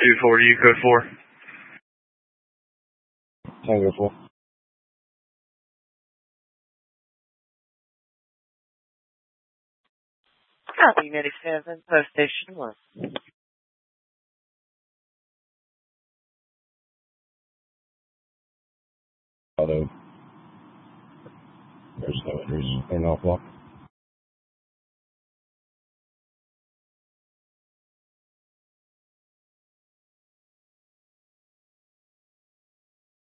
240, code 4. Tango 4. Copy 97, post station 1. Auto. There's no entries. Turn off lock.